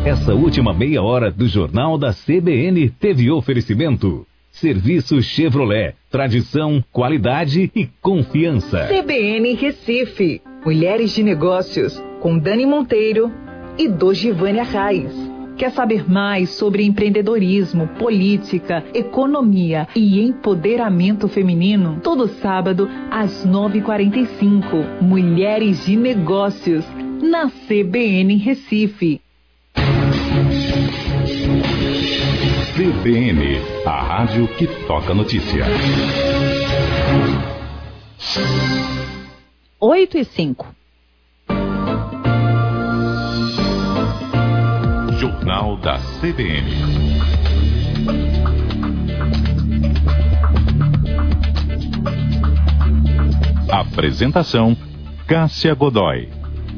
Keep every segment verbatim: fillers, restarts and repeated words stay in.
Essa última meia hora do Jornal da C B N teve oferecimento. Serviço Chevrolet, tradição, qualidade e confiança. C B N Recife, Mulheres de Negócios, com Dani Monteiro e Dogivânia Raiz. Quer saber mais sobre empreendedorismo, política, economia e empoderamento feminino? Todo sábado, às nove e quarenta e cinco, Mulheres de Negócios, na C B N Recife. C B N, a rádio que toca notícia. oito e cinco. Jornal da C B N. Apresentação: Cássia Godoy.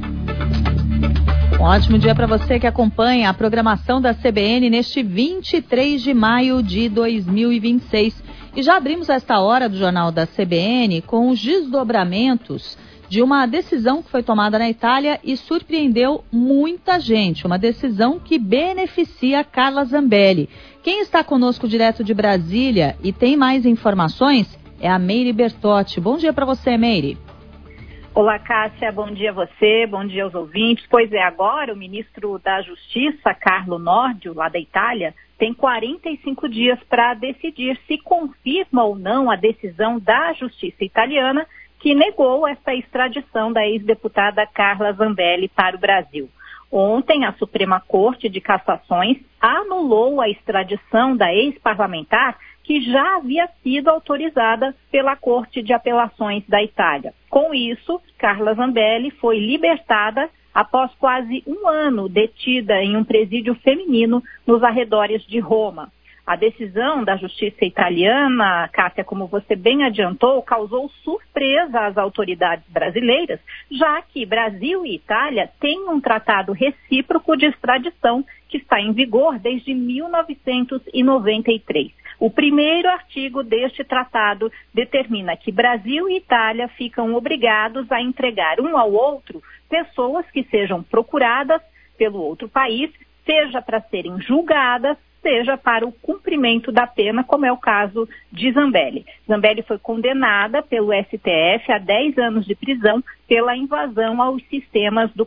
Um ótimo dia para você que acompanha a programação da C B N neste vinte e três de maio de dois mil e vinte e seis. E já abrimos esta hora do Jornal da C B N com os desdobramentos de uma decisão que foi tomada na Itália e surpreendeu muita gente. Uma decisão que beneficia Carla Zambelli. Quem está conosco direto de Brasília e tem mais informações é a Meire Bertotti. Bom dia para você, Meire. Olá, Cássia, bom dia a você, bom dia aos ouvintes. Pois é, agora o ministro da Justiça, Carlo Nordio, lá da Itália, tem quarenta e cinco dias para decidir se confirma ou não a decisão da Justiça italiana que negou essa extradição da ex-deputada Carla Zambelli para o Brasil. Ontem, a Suprema Corte de Cassações anulou a extradição da ex-parlamentar que já havia sido autorizada pela Corte de Apelações da Itália. Com isso, Carla Zambelli foi libertada após quase um ano detida em um presídio feminino nos arredores de Roma. A decisão da Justiça italiana, Cássia, como você bem adiantou, causou surpresa às autoridades brasileiras, já que Brasil e Itália têm um tratado recíproco de extradição que está em vigor desde mil novecentos e noventa e três. O primeiro artigo deste tratado determina que Brasil e Itália ficam obrigados a entregar um ao outro pessoas que sejam procuradas pelo outro país, seja para serem julgadas, seja para o cumprimento da pena, como é o caso de Zambelli. Zambelli foi condenada pelo S T F a dez anos de prisão pela invasão aos sistemas do